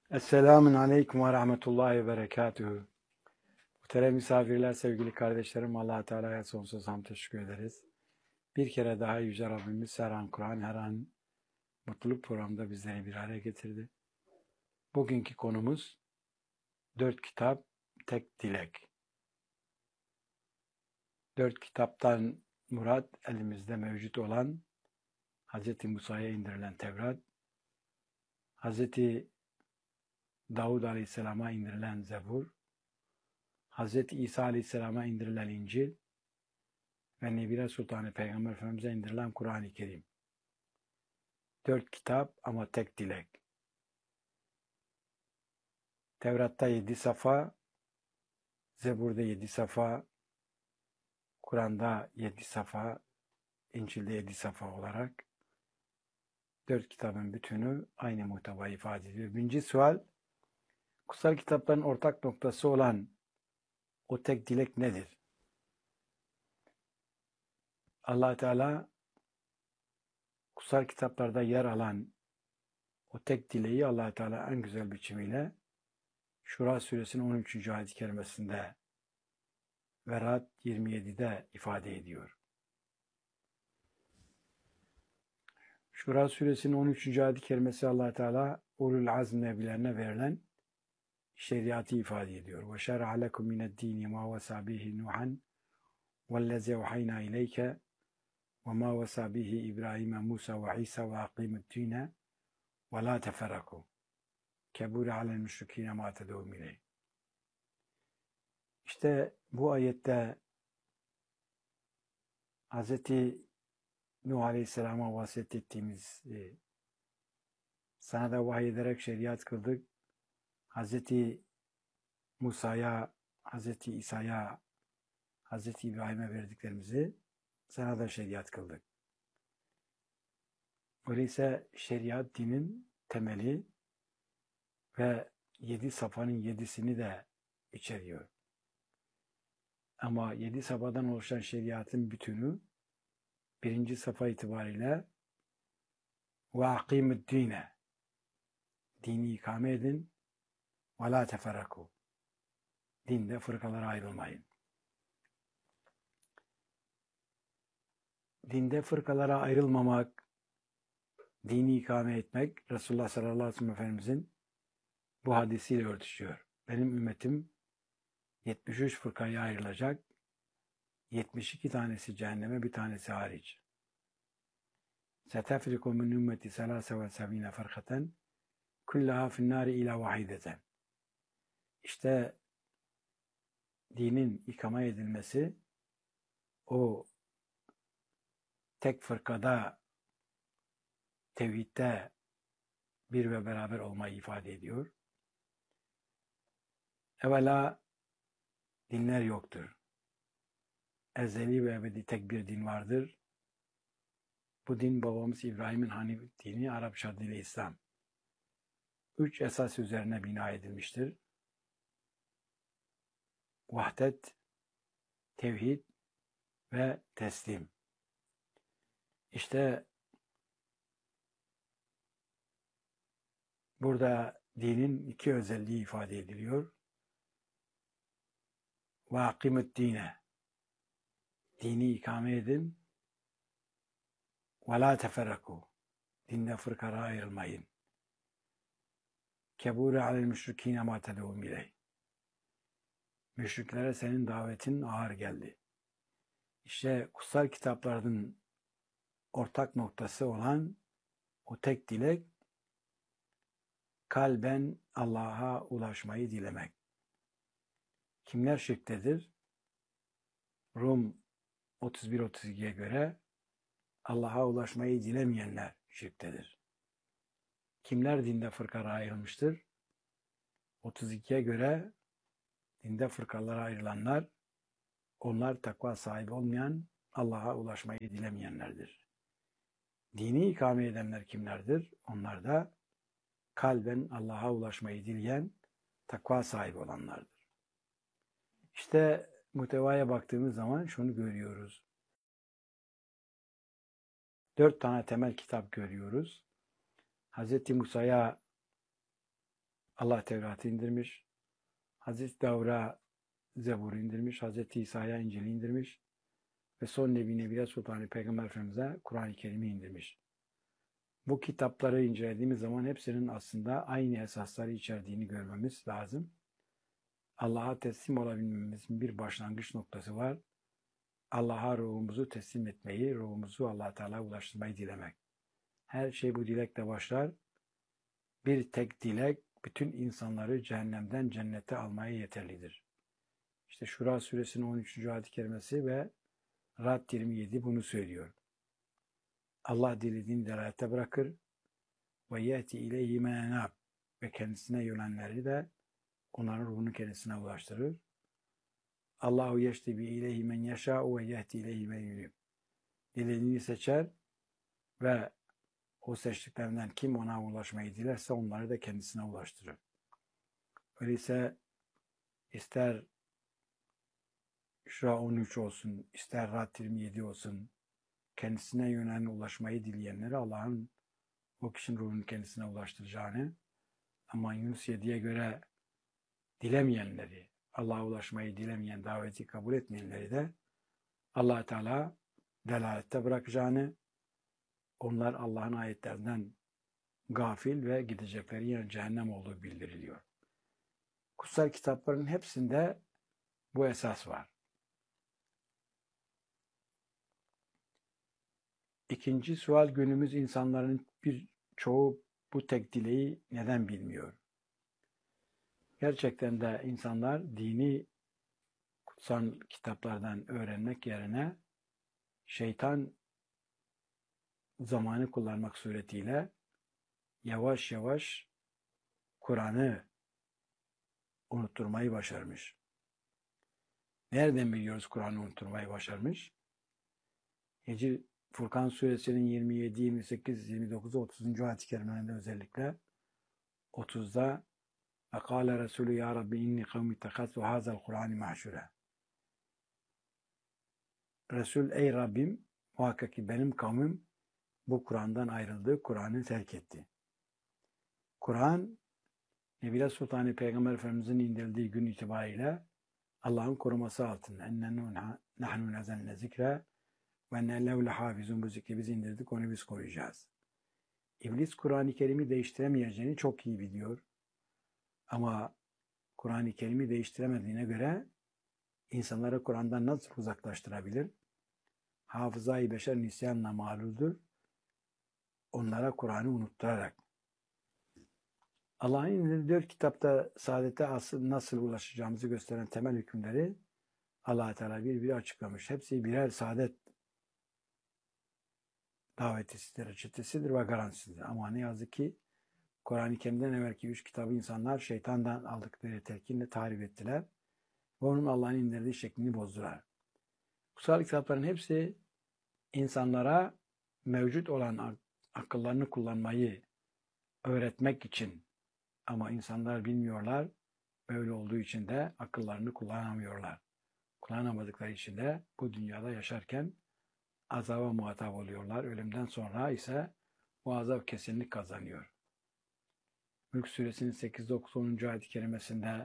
Esselamun Aleyküm ve Rahmetullahi ve Berekatuhu. Muhterem misafirler, sevgili kardeşlerim, Allah Teala'ya sonsuz hamd teşekkür ederiz. Bir kere daha Yüce Rabbimiz her an Kur'an, her an mutluluk programda bizleri bir araya getirdi. Bugünkü konumuz 4 kitap, tek dilek. 4 kitaptan murat elimizde mevcut olan Hz. Musa'ya indirilen Tevrat, Hz. Davud Aleyhisselam'a indirilen Zebur, Hz. İsa Aleyhisselam'a indirilen İncil ve Nebire Sultanı Peygamber Efendimiz'e indirilen Kur'an-ı Kerim. 4 kitap ama tek dilek. Tevrat'ta 7 safa, Zebur'da 7 safa, Kur'an'da 7 safa, İncil'de 7 safa olarak 4 kitabın bütünü aynı muhteva ifade ediyor. Birinci sual, kutsal kitapların ortak noktası olan o tek dilek nedir? Allah Teala kutsal kitaplarda yer alan o tek dileği Allah Teala en güzel biçimiyle Şura suresinin 13. ayet-i kerimesinde ve Ra'd 27'de ifade ediyor. Şura suresinin 13. ayet-i kerimesi Allah Teala ulul azm nebilerine verilen şeriatı ifade ediyor. وَشَرَعَ لَكُمْ مِنَ الدِّينِ مَا وَسَى بِهِ نُوحًا وَالَّذِي أَوْحَيْنَا إِلَيْكَ وَمَا وَسَى بِهِ إِبْرَاهِيمَ مُوسَى وَعِيسَى وَأَقِيمُوا الدِّينَ وَلَا تَفَرَّقُوا كَبُرَ عَلَى الْمُشْرِكِينَ مَا تَدْعُوهُمْ إِلَيْهِ. İşte bu ayette Hz. Nuh Aleyhisselam'a vasiyet ettiğimiz sana da vahiy ederek şeriat kıldık. Hz. Musa'ya, Hz. İsa'ya, Hz. İbrahim'e verdiklerimizi sana da şeriat kıldık. Öyleyse şeriat dinin temeli ve 7 safhanın 7'sini de içeriyor. Ama 7 safhadan oluşan şeriatın bütünü birinci safa itibariyle وَاَقِيمُ الدِّينَ dini ikame edin وَلَا تَفَرَّقُوا dinde fırkalara ayrılmayın. Dinde fırkalara ayrılmamak, dini ikame etmek Resulullah sallallahu aleyhi ve sellem Efendimizin bu hadisiyle örtüşüyor. Benim ümmetim 73 fırkaya ayrılacak. 72 tanesi cehenneme, bir tanesi hariç. سَتَفْرِقُ مِنْ ümmeti سَلَاسَ وَسَب۪ينَ فَرْخَةً كُلَّهَا فِي النَّارِ اِلَى وَحِيدَةً. İşte dinin ikame edilmesi o tek fırkada, tevhidde bir ve beraber olmayı ifade ediyor. Evvela dinler yoktur. Ezeli ve ebedi tek bir din vardır. Bu din babamız İbrahim'in Hanif dini, Arapça adıyla İslam. 3 esas üzerine bina edilmiştir. Vahdet, tevhid ve teslim. İşte burada dinin 2 özelliği ifade ediliyor. وَاَقِمُ dine, dini ikame edin. وَلَا تَفَرَّقُوا, dinde fırkalara ayrılmayın. كَبُورَ عَلَى الْمُشْرِك۪ينَ مَا تَدْعُوهُمْ إِلَيْهِ. Müşriklere senin davetin ağır geldi. İşte kutsal kitapların ortak noktası olan o tek dilek, kalben Allah'a ulaşmayı dilemek. Kimler şirktedir? Rum 31-32'ye göre Allah'a ulaşmayı dilemeyenler şirktedir. Kimler dinde fırkalara ayrılmıştır? 32'ye göre dinde fırkalara ayrılanlar, onlar takva sahibi olmayan, Allah'a ulaşmayı dilemeyenlerdir. Dini ikame edenler kimlerdir? Onlar da kalben Allah'a ulaşmayı dileyen, takva sahibi olanlardır. İşte muhtevaya baktığımız zaman şunu görüyoruz. 4 tane temel kitap görüyoruz. Hz. Musa'ya Allah Tevrat'ı indirmiş. Hazreti Davud'a Zebur indirmiş. Hazreti İsa'ya İncil'i indirmiş. Ve son Nebi Nebiye Sultanı Peygamber Efendimiz'e Kur'an-ı Kerim'i indirmiş. Bu kitapları incelediğimiz zaman hepsinin aslında aynı esasları içerdiğini görmemiz lazım. Allah'a teslim olabilmemizin bir başlangıç noktası var. Allah'a ruhumuzu teslim etmeyi, ruhumuzu Allah Teala'ya ulaştırmayı dilemek. Her şey bu dilekle başlar. Bir tek dilek bütün insanları cehennemden cennete almaya yeterlidir. İşte Şura suresinin 13. ayet-i kerimesi ve Ra'd 27 bunu söylüyor. Allah dilediğini delalete bırakır ve yeti ileyhi men enab ve kendisine yönelenleri de onların ruhunu kendisine ulaştırır. Allahu yeştebi ileyhi men yeşâ'u ve yehdi ileyhi men yunib. Dilediğini seçer ve o seçtiklerinden kim ona ulaşmayı dilerse onları da kendisine ulaştırır. Öyleyse ister Şura 13 olsun, ister Ra'd 27 olsun, kendisine yönelen ulaşmayı dileyenleri Allah'ın o kişinin ruhunu kendisine ulaştıracağını, ama Yunus 7'ye göre dilemeyenleri, Allah'a ulaşmayı dilemeyen, daveti kabul etmeyenleri de Allah Teala delalette bırakacağını, onlar Allah'ın ayetlerinden gafil ve gidecekleri yer cehennem olduğu bildiriliyor. Kutsal kitapların hepsinde bu esas var. İkinci sual, günümüz insanların birçoğu bu tek dileği neden bilmiyor? Gerçekten de insanlar dini kutsal kitaplardan öğrenmek yerine şeytan zamanı kullanmak suretiyle yavaş yavaş Kur'an'ı unutturmayı başarmış. Nereden biliyoruz Kur'an'ı unutturmayı başarmış? Hicr Furkan suresinin 27, 28, 29, 30. ayet-i kerimelerinde özellikle 30'da "Akâle Resulü ya Rabbi inni kavmi tekâsu hâzel Kur'an-ı mahşure." Resul, ey Rabbim, muhakkak ki benim kavmim bu Kur'an'dan ayrıldı, Kur'an'ı terk etti. Kur'an, Nebiler Sultanı Peygamber Efendimiz'in indirildiği gün itibariyle Allah'ın koruması altında. "Ennennu nahnu nezzelne zikre ve ennellehu lehafizun." Bu zikri biz indirdik, onu biz koruyacağız. İblis Kur'an-ı Kerim'i değiştiremeyeceğini çok iyi biliyor. Ama Kur'an-ı Kerim'i değiştiremediğine göre insanları Kur'an'dan nasıl uzaklaştırabilir? Hafızayı beşer nisyanla mağluldür. Onlara Kur'an'ı unutturarak. Allah'ın indirdiği 4 kitapta saadete nasıl ulaşacağımızı gösteren temel hükümleri Allah Teala bir açıklamış. Hepsi birer saadet davetisidir, reçetesidir ve garantisidir. Ama ne yazık ki Kur'an-ı Kerim'den evvelki 3 kitabı insanlar şeytandan aldıkları telkinle tahrip ettiler ve onun Allah'ın indirdiği şeklini bozdular. Kutsal kitapların hepsi insanlara mevcut olan akıllarını kullanmayı öğretmek için, ama insanlar bilmiyorlar, böyle olduğu için de akıllarını kullanamıyorlar. Kullanamadıkları için de bu dünyada yaşarken azaba muhatap oluyorlar. Ölümden sonra ise bu azap kesinlik kazanıyor. Mülk suresinin 8-9-10. ayet-i kerimesinde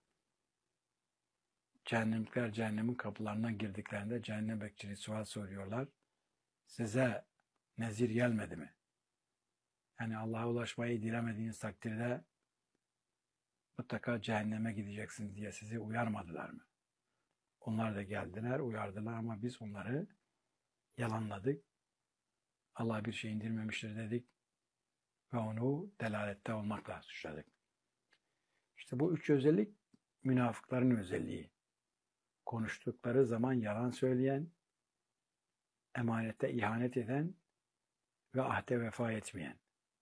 cehennemlikler cehennemin kapılarından girdiklerinde cehennem bekçili sual soruyorlar. Size nezir gelmedi mi? Yani Allah'a ulaşmayı dilemediğiniz takdirde mutlaka cehenneme gideceksiniz diye sizi uyarmadılar mı? Onlar da geldiler, uyardılar ama biz onları yalanladık. Allah bir şey indirmemiştir dedik ve onu delalette olmakla suçladık. İşte bu 3 özellik münafıkların özelliği. Konuştukları zaman yalan söyleyen, emanete ihanet eden ve ahde vefa etmeyen.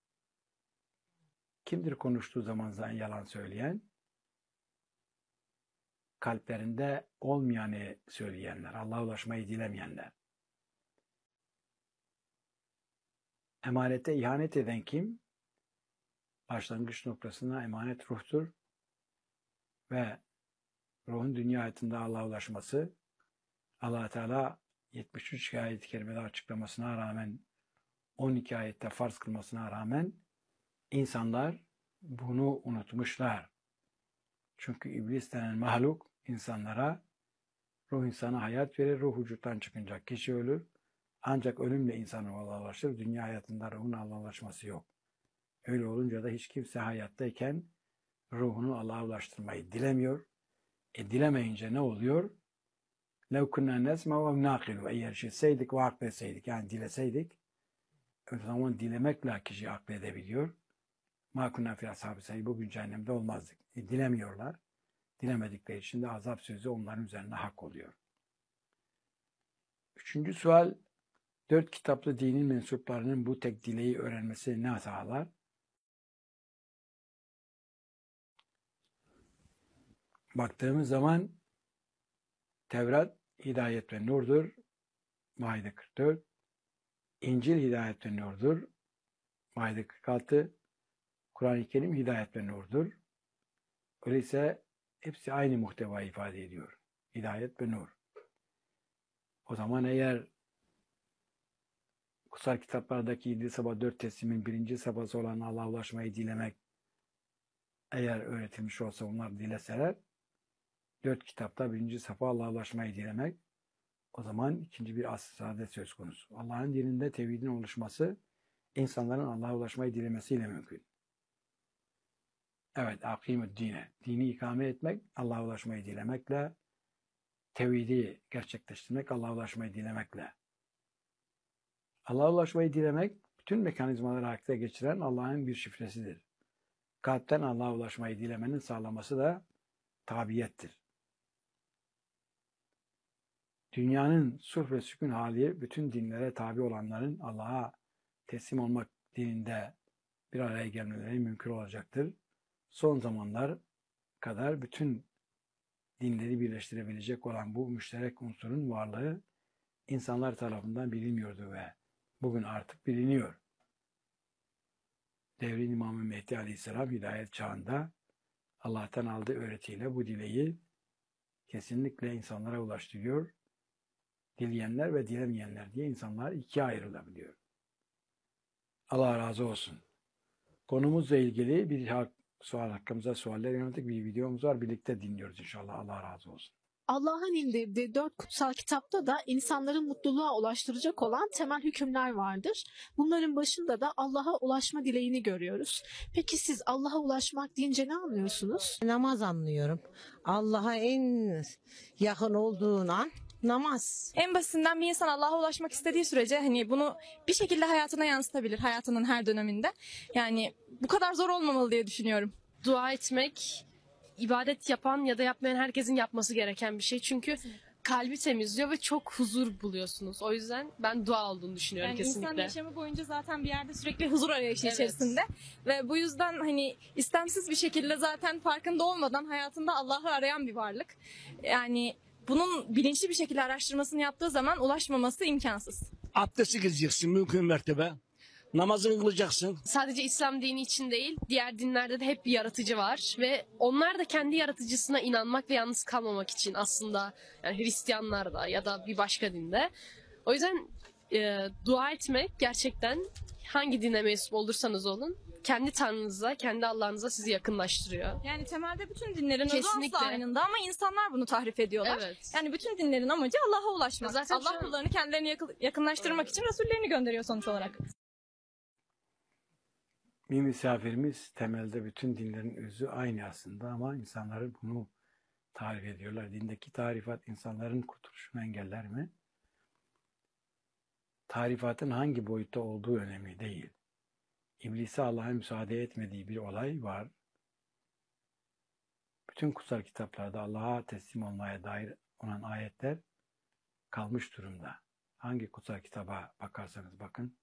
Kimdir konuştuğu zaman yalan söyleyen? Kalplerinde olmayanı söyleyenler, Allah'a ulaşmayı dilemeyenler. Emanete ihanet eden kim? Başlangıç noktasında emanet ruhtur ve ruhun dünya hayatında Allah'a ulaşması, Allah Teala 73 ayet-i kerimede açıklamasına rağmen, 12 ayette farz kılmasına rağmen insanlar bunu unutmuşlar. Çünkü iblis denen mahluk insanlara, ruh insana hayat verir, ruh vücuttan çıkınca kişi ölür. Ancak ölümle insan Allah'laşır. Dünya hayatında ruhun Allah'laşması yok. Öyle olunca da hiç kimse hayattayken ruhunu Allah'a ulaştırmayı dilemiyor. Dilemeyince ne oluyor? لَوْ كُنَّا نَسْمَعُ وَاَوْ نَاقِلُ Eğer işitseydik ve akletseydik, yani dileseydik, o zaman dilemekle kişi akledebiliyor. مَا كُنَّا فِي أَصْحَابِ السَّعِيرِ Bugün cehennemde olmazdık. Dilemiyorlar. Dilemedikleri için de azap sözü onların üzerine hak oluyor. Üçüncü sual, 4 kitaplı dinin mensuplarının bu tek dileği öğrenmesi ne sağlar? Baktığımız zaman Tevrat hidayet ve nurdur. Maide 44. İncil hidayet ve nurdur. Maide 46. Kur'an-ı Kerim hidayet ve nurdur. Öyleyse hepsi aynı muhtevayı ifade ediyor. Hidayet ve nur. O zaman eğer kutsal kitaplardaki 7 sabah 4 teslimin birinci safhası olan Allah'a ulaşmayı dilemek eğer öğretilmiş olsa, onlar dileseler, 4 kitapta birinci safha Allah'a ulaşmayı dilemek, o zaman ikinci bir asr-ı saadet söz konusu. Allah'ın dininde tevhidin oluşması, insanların Allah'a ulaşmayı dilemesiyle mümkün. Evet, akîmü'd dine. Dini ikame etmek, Allah'a ulaşmayı dilemekle, tevhidi gerçekleştirmek, Allah'a ulaşmayı dilemekle. Allah'a ulaşmayı dilemek, bütün mekanizmaları harekete geçiren Allah'ın bir şifresidir. Kalpten Allah'a ulaşmayı dilemenin sağlaması da tabiyettir. Dünyanın sulh ve sükun hali, bütün dinlere tabi olanların Allah'a teslim olmak dininde bir araya gelmeleri mümkün olacaktır. Son zamanlar kadar bütün dinleri birleştirebilecek olan bu müşterek unsurun varlığı insanlar tarafından bilinmiyordu ve bugün artık biliniyor. Devrin İmam-ı Mehdi Aleyhisselam hidayet çağında Allah'tan aldığı öğretiyle bu dileği kesinlikle insanlara ulaştırıyor. Dileyenler ve dilemeyenler diye insanlar ikiye ayrılabiliyor. Allah razı olsun. Konumuzla ilgili bir sual hakkımıza sualler yönelik bir videomuz var. Birlikte dinliyoruz inşallah. Allah razı olsun. Allah'ın indirdiği 4 kutsal kitapta da insanları mutluluğa ulaştıracak olan temel hükümler vardır. Bunların başında da Allah'a ulaşma dileğini görüyoruz. Peki siz Allah'a ulaşmak deyince ne anlıyorsunuz? Namaz anlıyorum. Allah'a en yakın olduğun an namaz. En basitinden bir insan Allah'a ulaşmak istediği sürece hani bunu bir şekilde hayatına yansıtabilir, hayatının her döneminde. Yani bu kadar zor olmamalı diye düşünüyorum. Dua etmek, ibadet yapan ya da yapmayan herkesin yapması gereken bir şey. Çünkü kalbi temizliyor ve çok huzur buluyorsunuz. O yüzden ben dua olduğunu düşünüyorum Yani kesinlikle. insan yaşamı boyunca zaten bir yerde sürekli huzur arayışı Evet. içerisinde. Ve bu yüzden hani istemsiz bir şekilde zaten farkında olmadan hayatında Allah'ı arayan bir varlık. Yani bunun bilinçli bir şekilde araştırmasını yaptığı zaman ulaşmaması imkansız. Abdesti gireceksin mümkün mertebe. Namazını kılacaksın. Sadece İslam dini için değil, diğer dinlerde de hep bir yaratıcı var. Ve onlar da kendi yaratıcısına inanmak ve yalnız kalmamak için aslında, yani Hristiyanlar da ya da bir başka dinde. O yüzden dua etmek gerçekten hangi dine mensup olursanız olun, kendi Tanrınıza, kendi Allah'ınıza sizi yakınlaştırıyor. Yani temelde bütün dinlerin adı Kesinlikle. aslında aynında ama insanlar bunu tahrif ediyorlar. Evet. Yani bütün dinlerin amacı Allah'a ulaşmak. Zaten şu Allah an- kullarını kendilerine yakınlaştırmak için Resullerini gönderiyor sonuç olarak. Bir misafirimiz temelde bütün dinlerin özü aynı aslında ama insanları bunu tarif ediyorlar. Dindeki tarifat insanların kurtuluşunu engeller mi? Tarifatın hangi boyutta olduğu önemli değil. İblise Allah'a müsaade etmediği bir olay var. Bütün kutsal kitaplarda Allah'a teslim olmaya dair olan ayetler kalmış durumda. Hangi kutsal kitaba bakarsanız bakın,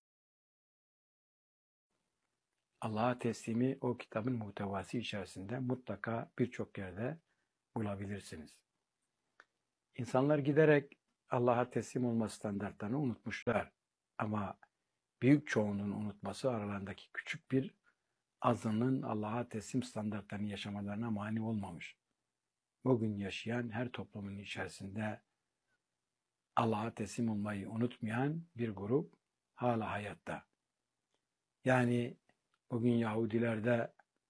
Allah'a teslimi o kitabın muhtevası içerisinde mutlaka birçok yerde bulabilirsiniz. İnsanlar giderek Allah'a teslim olma standartlarını unutmuşlar. Ama büyük çoğunluğun unutması aralarındaki küçük bir azınlığın Allah'a teslim standartlarını yaşamalarına mani olmamış. Bugün yaşayan her toplumun içerisinde Allah'a teslim olmayı unutmayan bir grup hala hayatta. Yani bugün Yahudilerde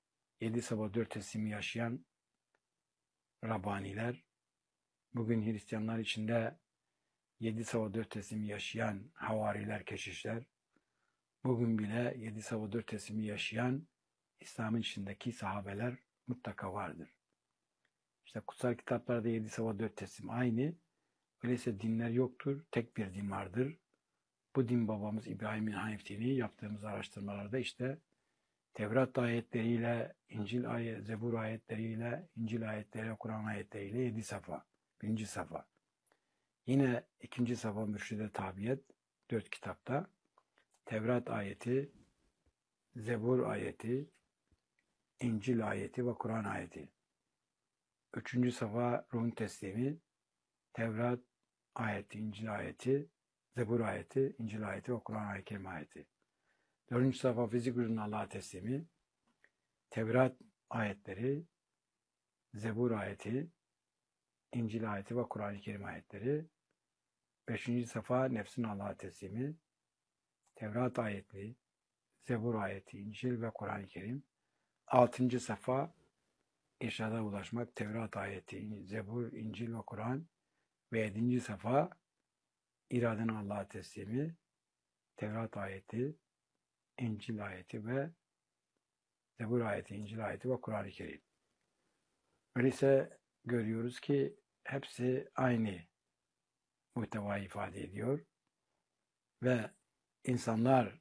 7 sabah 4 teslimi yaşayan Rabbaniler, bugün Hristiyanlar içinde 7 sabah 4 teslimi yaşayan havariler, keşişler, bugün bile 7 sabah 4 teslimi yaşayan İslam'ın içindeki sahabeler mutlaka vardır. İşte kutsal kitaplarda 7 sabah 4 teslim aynı. Öyleyse dinler yoktur, tek bir din vardır. Bu din babamız İbrahim'in Hanif dini. Yaptığımız araştırmalarda işte Tevrat ayetleriyle, Zebur ayetleriyle, İncil ayetleriyle, Kur'an ayetleriyle 7 safa. 1. safa. Yine 2. safa Mürşide Tabiyet 4 kitapta Tevrat ayeti, Zebur ayeti, İncil ayeti ve Kur'an ayeti. 3. safa Ruhun teslimi, Tevrat ayeti, İncil ayeti, Zebur ayeti, İncil ayeti ve Kur'an ayeti, ayeti. 4. safa fizik ürünün Allah'a teslimi, Tevrat ayetleri, Zebur ayeti, İncil ayeti ve Kur'an-ı Kerim ayetleri. 5. safa nefsin Allah'a teslimi, Tevrat ayetli, Zebur ayeti, İncil ve Kur'an-ı Kerim. 6. safa irşada ulaşmak, Tevrat ayeti, Zebur, İncil ve Kur'an. Ve 7. safa iradenin Allah'a teslimi, Tevrat ayeti, İncil ayeti ve Zebur ayeti, İncil ayeti ve Kur'an-ı Kerim. Öyleyse görüyoruz ki hepsi aynı muhtevayı ifade ediyor. Ve insanlar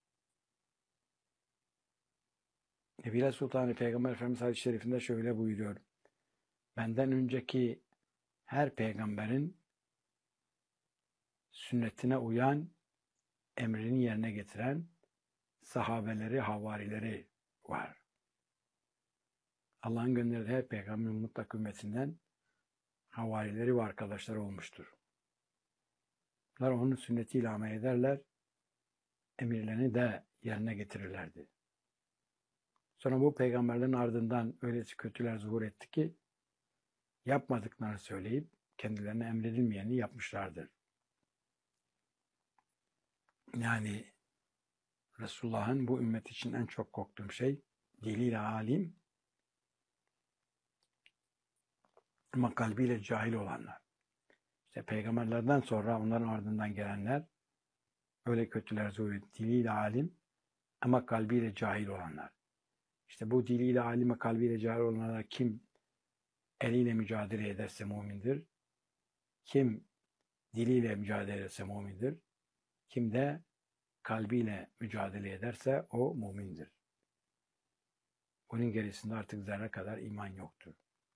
Nebile Sultanı Peygamber Efendimiz hadis-i şerifinde şöyle buyuruyor. Benden önceki her peygamberin sünnetine uyan, emrini yerine getiren sahabeleri, havarileri var. Allah'ın gönderdiği her peygamberin mutlak ümmetinden havarileri ve arkadaşları olmuştur. Bunlar onun sünnetiyle amel ederler, emirlerini de yerine getirirlerdi. Sonra bu peygamberlerin ardından öylesi kötüler zuhur etti ki yapmadıklarını söyleyip kendilerine emredilmeyeni yapmışlardır. Yani Resulullah'ın bu ümmet için en çok korktuğum şey diliyle alim ama kalbiyle cahil olanlar. İşte peygamberlerden sonra onların ardından gelenler öyle kötüler zuhur etti. Diliyle alim ama kalbiyle cahil olanlar. İşte bu diliyle alim ve kalbiyle cahil olanlar kim eliyle mücadele ederse mümindir. Kim diliyle mücadele ederse mümindir. Kim de kalbiyle mücadele ederse o mümindir. Bunun gerisinde artık zerre kadar iman yoktur.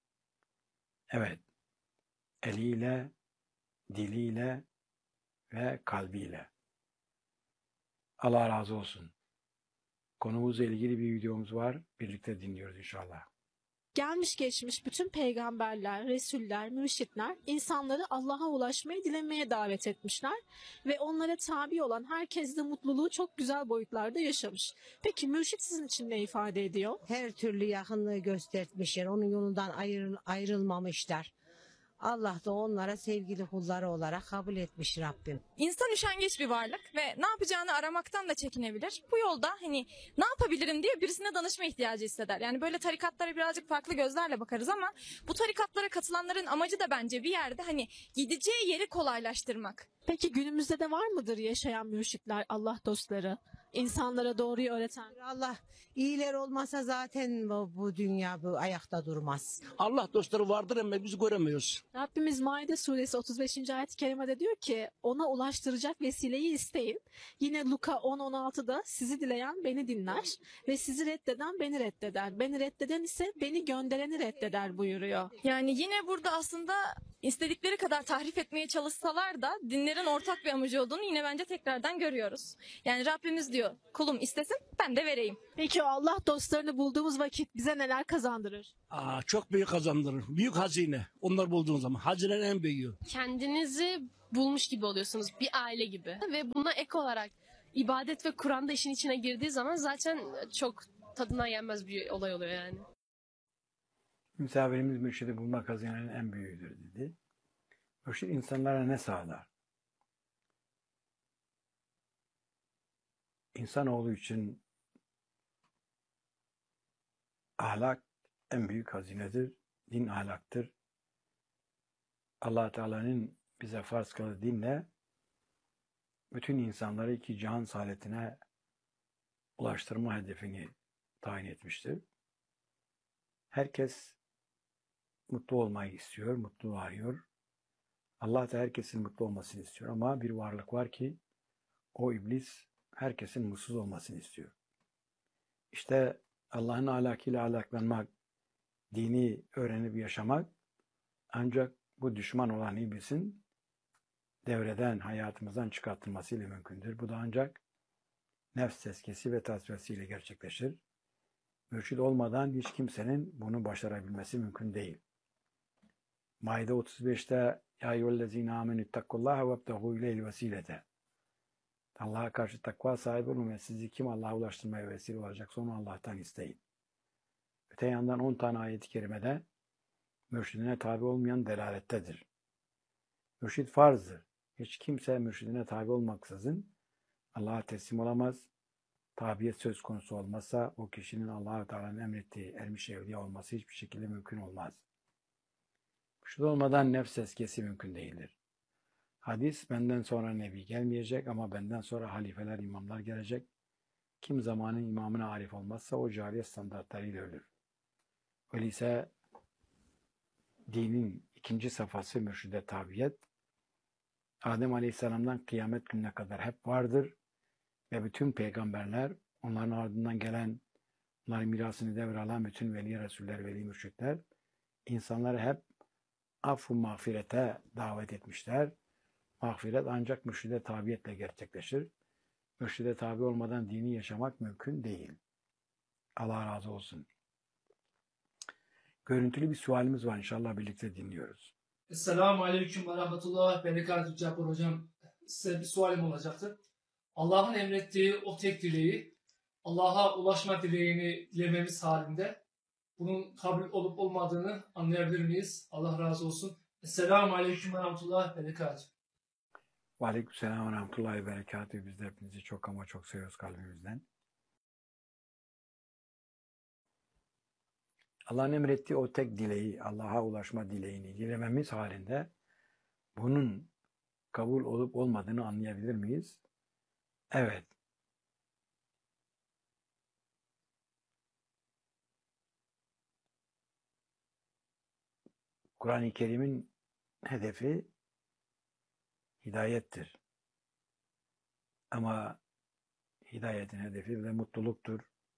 Evet, eliyle, diliyle ve kalbiyle. Allah razı olsun. Konumuzla ilgili bir videomuz var. Birlikte dinliyoruz inşallah. Gelmiş geçmiş bütün peygamberler, resuller, mürşitler insanları Allah'a ulaşmayı dilemeye davet etmişler ve onlara tabi olan herkes de mutluluğu çok güzel boyutlarda yaşamış. Peki mürşit sizin için ne ifade ediyor? Her türlü yakınlığı göstermişler. Onun yolundan ayrılmamışlar. Allah da onlara sevgili kulları olarak kabul etmiş Rabbim. İnsan üşengeç bir varlık ve ne yapacağını aramaktan da çekinebilir. Bu yolda hani ne yapabilirim diye birisine danışma ihtiyacı hisseder. Yani böyle tarikatlara birazcık farklı gözlerle bakarız ama bu tarikatlara katılanların amacı da bence bir yerde hani gideceği yeri kolaylaştırmak. Peki günümüzde de var mıdır yaşayan mürşitler, Allah dostları, insanlara doğruyu öğreten? Allah iyiler olmasa zaten bu dünya bu ayakta durmaz. Allah dostları vardır ama biz göremiyoruz. Rabbimiz Maide suresi 35. ayet-i kerimede diyor ki ona ulaştıracak vesileyi isteyin. Yine Luka 10-16'da sizi dileyen beni dinler ve sizi reddeden beni reddeder. Beni reddeden ise beni göndereni reddeder buyuruyor. Yani yine burada aslında istedikleri kadar tahrif etmeye çalışsalar da dinlerin ortak bir amacı olduğunu yine bence tekrardan görüyoruz. Yani Rabbimiz diyor kulum istesin ben de vereyim. Peki o Allah dostlarını bulduğumuz vakit bize neler kazandırır? Çok büyük kazandırır. Büyük hazine. Onlar bulduğun zaman. Hazinenin en büyüğü. Kendinizi bulmuş gibi oluyorsunuz. Bir aile gibi. Ve buna ek olarak ibadet ve Kur'an da işin içine girdiği zaman zaten çok tadına yenmez bir olay oluyor yani. Misafirimiz mürşidi bulmak hazinenin en büyüğüdür dedi. Mürşid insanlara ne sağlar? İnsanoğlu için Ahlak en büyük hazinedir. Din ahlaktır. Allah Teala'nın bize farz kıldığı dinle bütün insanları iki cihan saadetine ulaştırma hedefini tayin etmiştir. Herkes mutlu olmayı istiyor, mutluluğu arıyor. Allah da herkesin mutlu olmasını istiyor ama bir varlık var ki o iblis herkesin mutsuz olmasını istiyor. İşte Allah'ın ahlakıyla ahlaklanmak, dini öğrenip yaşamak ancak bu düşman olan iblisin devreden, hayatımızdan çıkartılmasıyla mümkündür. Bu da ancak nefs tezkiyesi ve tasfiyesiyle gerçekleşir. Mürşid olmadan hiç kimsenin bunu başarabilmesi mümkün değil. Maide 35'te Ya eyyühellezine amenüttakullaha vebtehu ileyhil vesilete. Allah'a karşı takva sahibi olun ve sizi kim Allah'a ulaştırmaya vesile olacak onu Allah'tan isteyin. Öte yandan 10 tane ayet-i kerimede mürşidine tabi olmayan delalettedir. Mürşid farzdır. Hiç kimse mürşidine tabi olmaksızın Allah'a teslim olamaz. Tabiyet söz konusu olmazsa o kişinin Allah-u Teala'nın emrettiği ermiş evliya olması hiçbir şekilde mümkün olmaz. Mürşid olmadan nefs tezkiyesi mümkün değildir. Hadis, benden sonra nebi gelmeyecek ama benden sonra halifeler, imamlar gelecek. Kim zamanın imamına arif olmazsa o cahiliye standartlarıyla ölür. Öyleyse dinin ikinci safhası mürşide tabiyet, Adem Aleyhisselam'dan kıyamet gününe kadar hep vardır ve bütün peygamberler, onların ardından gelen, onların mirasını devralan bütün veli resuller, veli mürşitler, insanları hep affı mağfirete davet etmişler. Mağfiret ancak mürşide tabiyetle gerçekleşir. Mürşide tabi olmadan dini yaşamak mümkün değil. Allah razı olsun. Görüntülü bir sualimiz var, inşallah birlikte dinliyoruz. Esselamu Aleyküm ve Rahmetullah ve Berekatü Cabbar Hocam. Size bir sualim olacaktı. Allah'ın emrettiği o tek dileği, Allah'a ulaşma dileğini dilememiz halinde bunun kabul olup olmadığını anlayabilir miyiz? Allah razı olsun. Esselamu Aleyküm ve Rahmetullah ve Berekatü. Ve Aleykümselam ve Rahmetullahi ve Berekatü. Biz de hepinizi çok ama çok seviyoruz kalbimizden. Allah'ın emrettiği o tek dileği, Allah'a ulaşma dileğini dilememiz halinde bunun kabul olup olmadığını anlayabilir miyiz? Evet. Kur'an-ı Kerim'in hedefi hidayettir. Ama hidayetin hedefi de mutluluktur.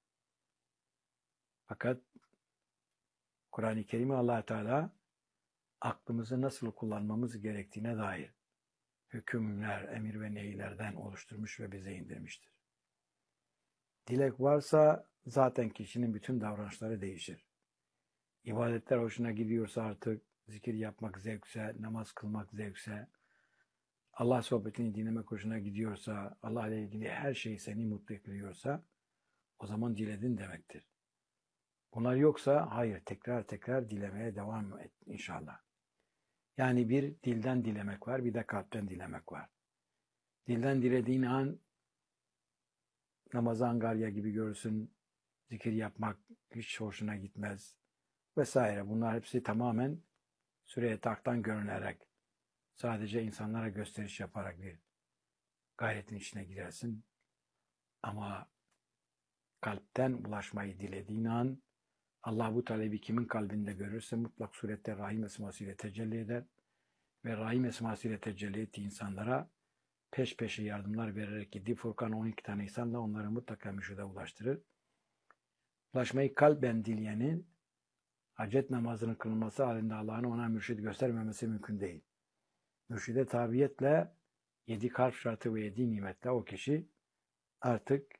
Fakat Kur'an-ı Kerim'i Allah Teala aklımızı nasıl kullanmamız gerektiğine dair hükümler, emir ve nehirlerden oluşturmuş ve bize indirmiştir. Dilek varsa zaten kişinin bütün davranışları değişir. İbadetler hoşuna gidiyorsa artık, zikir yapmak zevkse, namaz kılmak zevkse, Allah sohbetini dinlemek hoşuna gidiyorsa, Allah ile ilgili her şey seni mutlu ediyorsa, o zaman diledin demektir. Bunlar yoksa hayır, tekrar dilemeye devam et inşallah. Yani bir dilden dilemek var, bir de kalpten dilemek var. Dilden dilediğin an namazı angarya gibi görürsün, zikir yapmak hiç hoşuna gitmez vesaire. Bunlar hepsi tamamen süreye taktan görünerek, sadece insanlara gösteriş yaparak bir gayretin içine girersin. Ama kalpten ulaşmayı dilediğin an Allah bu talebi kimin kalbinde görürse mutlak surette Rahim esmasıyla tecelli eder ve Rahim esmasıyla tecelli ettiği insanlara peş peşe yardımlar vererek gitti. Furkan 12 tane insanla onları mutlaka mürşide ulaştırır. Ulaşmayı kalben dileyenin hacet namazının kılınması halinde Allah'ın ona mürşid göstermemesi mümkün değil. Mürşide tabiyetle 7 kalp şartı ve 7 nimetle o kişi artık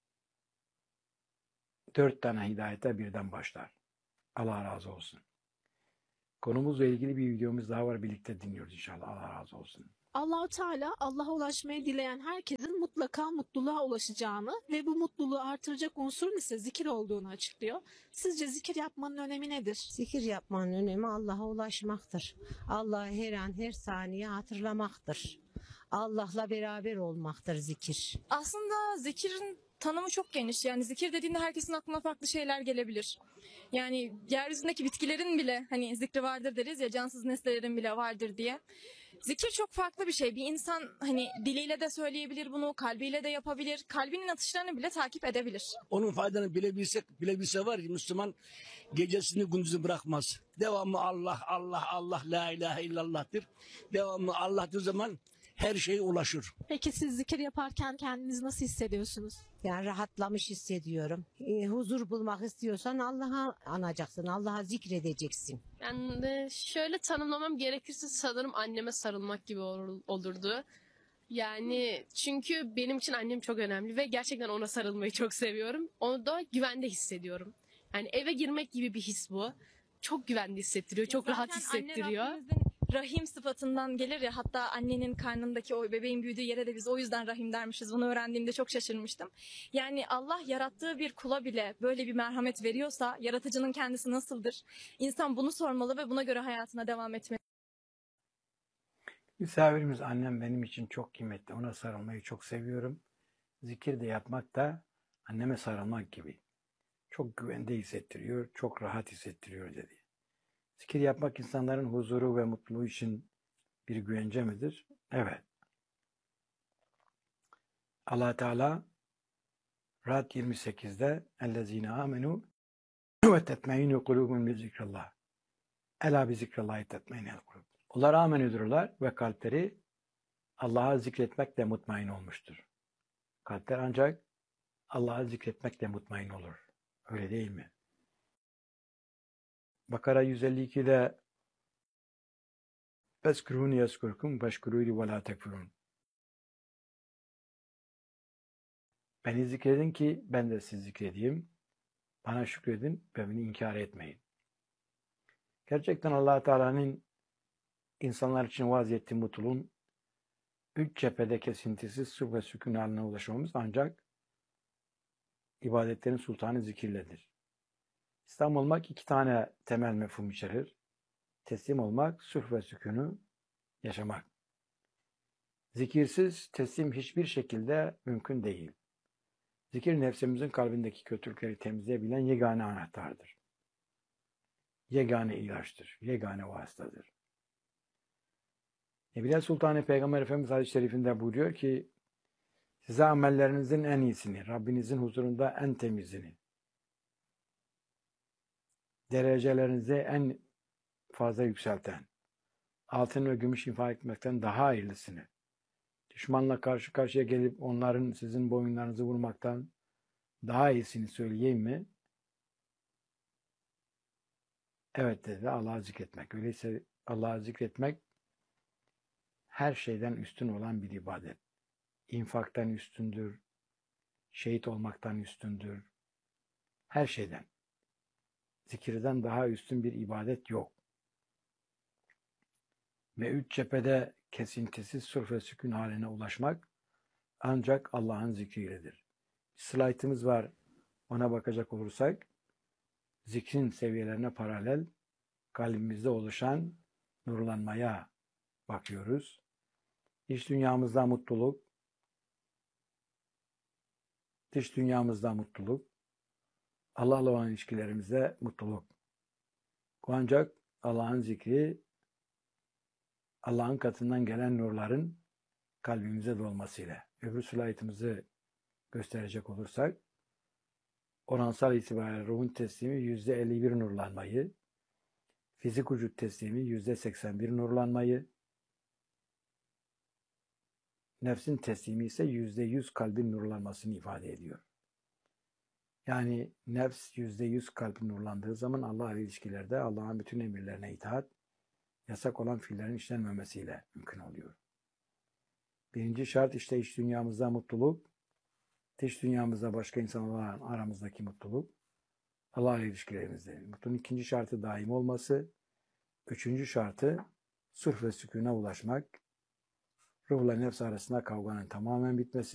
4 tane hidayete birden başlar. Allah razı olsun. Konumuzla ilgili bir videomuz daha var. Birlikte dinliyoruz inşallah. Allah razı olsun. Allah-u Teala Allah'a ulaşmayı dileyen herkesin mutlaka mutluluğa ulaşacağını ve bu mutluluğu artıracak unsurun ise zikir olduğunu açıklıyor. Sizce zikir yapmanın önemi nedir? Zikir yapmanın önemi Allah'a ulaşmaktır. Allah'ı her an her saniye hatırlamaktır. Allah'la beraber olmaktır zikir. Aslında zikirin tanımı çok geniş. Yani zikir dediğinde herkesin aklına farklı şeyler gelebilir. Yani yeryüzündeki bitkilerin bile hani zikri vardır deriz ya, cansız nesnelerin bile vardır diye. Zikir çok farklı bir şey. Bir insan hani diliyle de söyleyebilir bunu, kalbiyle de yapabilir. Kalbinin atışlarını bile takip edebilir. Onun faydanı bilebilse var ya, Müslüman gecesini gündüzünü bırakmaz. Devamlı Allah, Allah, Allah, la ilahe illallah'tır. Devamlı Allah dediği zaman her şeye ulaşır. Peki siz zikir yaparken kendinizi nasıl hissediyorsunuz? Yani rahatlamış hissediyorum. Huzur bulmak istiyorsan Allah'a anacaksın, Allah'a zikredeceksin. Yani de şöyle tanımlamam gerekirse sanırım anneme sarılmak gibi olurdu. Yani çünkü benim için annem çok önemli ve gerçekten ona sarılmayı çok seviyorum. Onu da güvende hissediyorum. Yani eve girmek gibi bir his bu. Çok güvende hissettiriyor, çok rahat Zaten hissettiriyor. Anne Rabbimizin rahim sıfatından gelir ya, hatta annenin karnındaki o bebeğin büyüdüğü yere de biz o yüzden rahim dermişiz. Bunu öğrendiğimde çok şaşırmıştım. Yani Allah yarattığı bir kula bile böyle bir merhamet veriyorsa yaratıcının kendisi nasıldır? İnsan bunu sormalı ve buna göre hayatına devam etmeli. Misafirimiz annem benim için çok kıymetli. Ona sarılmayı çok seviyorum. Zikir de yapmak da anneme sarılmak gibi. Çok güvende hissettiriyor, çok rahat hissettiriyor dedi. Zikir yapmak insanların huzuru ve mutluluğu için bir güvence midir? Evet. Allah Teala Ra'd 28'de "Ellezine amenu ve tetmeinu kulubum bi zikrullah. Ela bi zikrillahi tetmeinul kulub." Onlar amenüdürler ve kalpleri Allah'a zikretmekle mutmain olmuştur. Kalpler ancak Allah'a zikretmekle mutmain olur. Öyle değil mi? Bakara 152'de "Fezkuruni yezkurkum veşkurûli ve lâ tekfurûn." Beni zikredin ki ben de sizi zikredeyim. Bana şükredin ve beni inkar etmeyin. Gerçekten Allah Teala'nın insanlar için vaaz ettiği mutluluğun 3 cephede kesintisiz sır ve sükun haline ulaşmamız ancak ibadetlerin sultanı zikirledir. İslam olmak 2 tane temel mefhum içerir. Teslim olmak, sürh ve sükûnu yaşamak. Zikirsiz teslim hiçbir şekilde mümkün değil. Zikir nefsimizin kalbindeki kötülükleri temizleyebilen yegane anahtardır. Yegane ilaçtır, yegane vasıtadır. Nebiler Sultanı Peygamber Efendimiz Hadis-i Şerifinde buyuruyor ki, size amellerinizin en iyisini, Rabbinizin huzurunda en temizini, derecelerinizi en fazla yükselten, altın ve gümüş infak etmekten daha hayırlısını, düşmanla karşı karşıya gelip onların sizin boyunlarınızı vurmaktan daha iyisini söyleyeyim mi? Evet dedi, Allah'ı zikretmek. Öyleyse Allah'ı zikretmek her şeyden üstün olan bir ibadet. İnfaktan üstündür, şehit olmaktan üstündür, her şeyden. Zikirden daha üstün bir ibadet yok. Ve 3 cephede kesintisiz sırf ve sükun haline ulaşmak ancak Allah'ın zikriyledir. Slaytımız var, ona bakacak olursak, zikrin seviyelerine paralel kalbimizde oluşan nurlanmaya bakıyoruz. İç dünyamızda mutluluk, dış dünyamızda mutluluk, Allah'la olan ilişkilerimizde mutluluk. Bu ancak Allah'ın zikri, Allah'ın katından gelen nurların kalbimize dolmasıyla. Öbür slaytımızı gösterecek olursak, oransal itibariyle ruhun teslimi %51 nurlanmayı, fizik vücut teslimi %81 nurlanmayı, nefsin teslimi ise %100 kalbin nurlanmasını ifade ediyor. Yani nefs %100 kalbin nurlandığı zaman Allah'la ilişkilerde Allah'ın bütün emirlerine itaat, yasak olan fiillerin işlenmemesiyle mümkün oluyor. Birinci şart işte iç dünyamızda mutluluk, dış dünyamızda başka insanlarla aramızdaki mutluluk, Allah'la ilişkilerimizde. Mutluluğun ikinci şartı daim olması, üçüncü şartı sırf ve sükûne ulaşmak, ruhla nefs arasında kavganın tamamen bitmesi,